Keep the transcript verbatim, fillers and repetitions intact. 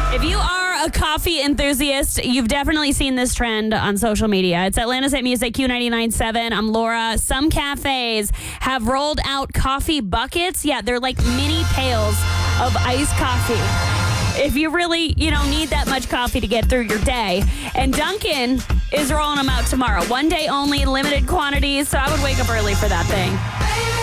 If you are a coffee enthusiast, you've definitely seen this trend on social media. It's Atlanta's Hit Music Q ninety-nine point seven. I'm Laura. Some cafes have rolled out coffee buckets. Yeah, they're like mini pails of iced coffee. If you really, you know, need that much coffee to get through your day. And Dunkin' is rolling them out tomorrow. One day only, limited quantities. So I would wake up early for that thing.